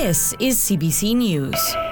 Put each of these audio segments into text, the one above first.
This is CBC News.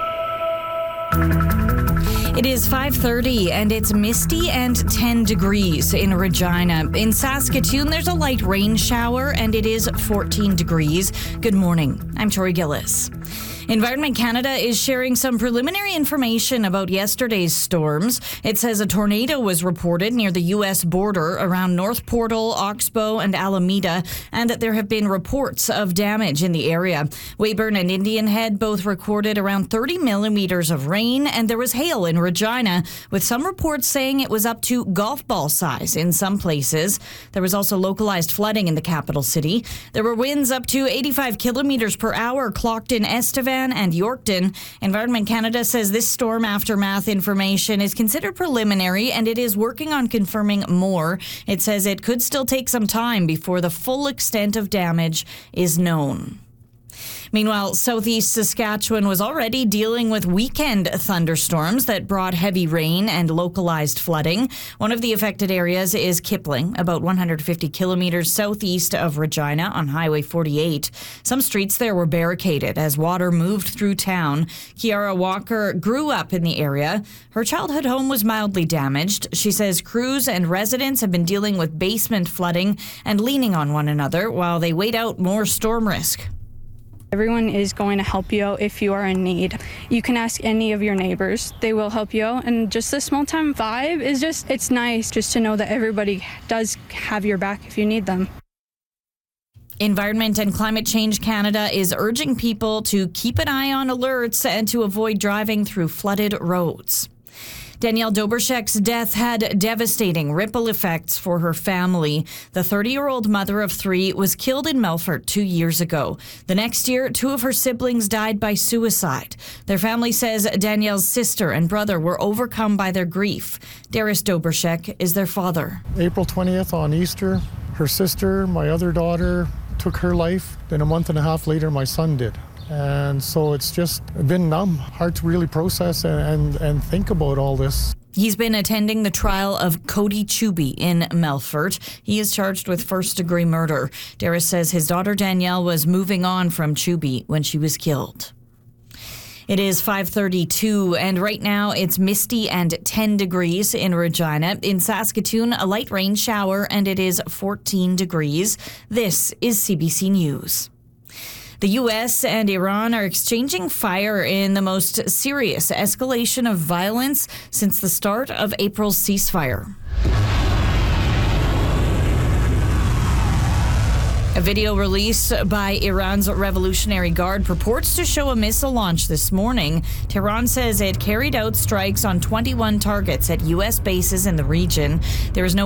It is 5:30 and it's misty and 10 degrees in Regina. In Saskatoon, there's a light rain shower and it is 14 degrees. Good morning. I'm Tori Gillis. Environment Canada is sharing some preliminary information about yesterday's storms. It says a tornado was reported near the U.S. border around North Portal, Oxbow, and Alameda, and that there have been reports of damage in the area. Weyburn and Indian Head both recorded around 30 millimeters of rain, and there was hail in Regina, with some reports saying it was up to golf ball size in some places. There was also localized flooding in the capital city. There were winds up to 85 kilometers per hour clocked in Estevan and Yorkton. Environment Canada says this storm aftermath information is considered preliminary and it is working on confirming more. It says it could still take some time before the full extent of damage is known. Meanwhile, southeast Saskatchewan was already dealing with weekend thunderstorms that brought heavy rain and localized flooding. One of the affected areas is Kipling, about 150 kilometers southeast of Regina on Highway 48. Some streets there were barricaded as water moved through town. Kiara Walker grew up in the area. Her childhood home was mildly damaged. She says crews and residents have been dealing with basement flooding and leaning on one another while they wait out more storm risk. Everyone is going to help you out if you are in need. You can ask any of your neighbors. They will help you out. And just the small town vibe is it's nice just to know that everybody does have your back if you need them. Environment and Climate Change Canada is urging people to keep an eye on alerts and to avoid driving through flooded roads. Danielle Dobrschek's death had devastating ripple effects for her family. The 30-year-old mother of three was killed in Melfort 2 years ago. The next year, two of her siblings died by suicide. Their family says Danielle's sister and brother were overcome by their grief. Darius Dobrschek is their father. April 20th on Easter, her sister, my other daughter, took her life. Then a month and a half later, my son did. And so it's just been hard to really process and think about all this. He's been attending the trial of Cody Chuby in Melfort. He is charged with first-degree murder. Darius says his daughter Danielle was moving on from Chuby when she was killed. It is 5:32, and right now it's misty and 10 degrees in Regina. In Saskatoon, a light rain shower, and it is 14 degrees. This is CBC News. The U.S. and Iran are exchanging fire in the most serious escalation of violence since the start of April's ceasefire. A video released by Iran's Revolutionary Guard purports to show a missile launch this morning. Tehran says it carried out strikes on 21 targets at U.S. bases in the region. There is no